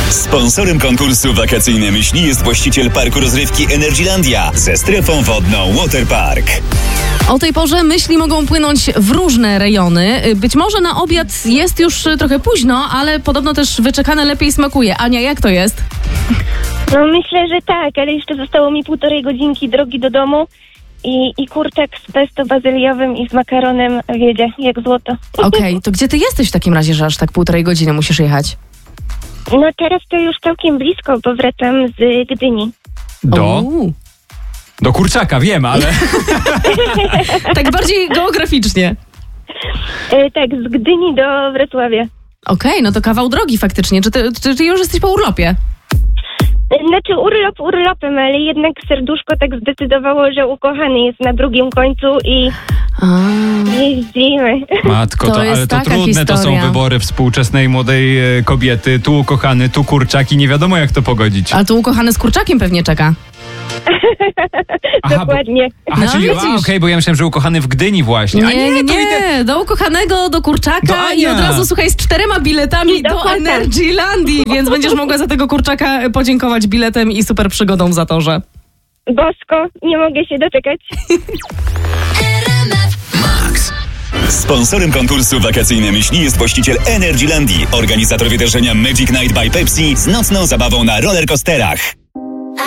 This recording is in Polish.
Sponsorem konkursu Wakacyjne Myśli jest właściciel parku rozrywki Energylandia ze strefą wodną Waterpark. O tej porze myśli mogą płynąć w różne rejony. Być może na obiad jest już trochę późno, ale podobno też wyczekane lepiej smakuje. Ania, jak to jest? No myślę, że tak, ale jeszcze zostało mi 1,5 godzinki drogi do domu i kurczak z pesto bazyliowym i z makaronem wiedzie jak złoto. Okej, to gdzie ty jesteś w takim razie, że aż tak 1,5 godziny musisz jechać? No teraz to już całkiem blisko, bo wracam z Gdyni. Do kurczaka, wiem, ale... Tak bardziej geograficznie. Tak, z Gdyni do Wrocławia. Okej, no to kawał drogi faktycznie. Czy ty już jesteś po urlopie? Znaczy urlop urlopem, ale jednak serduszko tak zdecydowało, że ukochany jest na drugim końcu i jeździmy. Matko, To jest ale to taka trudne to są historia. wybory współczesnej młodej kobiety. Tu ukochany, tu kurczak i nie wiadomo jak to pogodzić. A tu ukochany z kurczakiem pewnie czeka. Dokładnie. Aha, No, czyli widzisz. okej, bo ja myślałem, że ukochany w Gdyni właśnie. A Nie, to idę... do ukochanego, do kurczaka Do Ania. i od razu, słuchaj, z 4 biletami I do do kota. Energylandii, więc będziesz mogła za tego kurczaka podziękować biletem i super przygodą w zatorze. Bosko, nie mogę się doczekać. Sponsorem konkursu Wakacyjne Myśli jest właściciel Energylandii, organizator wydarzenia Magic Night by Pepsi z nocną zabawą na rollercoasterach.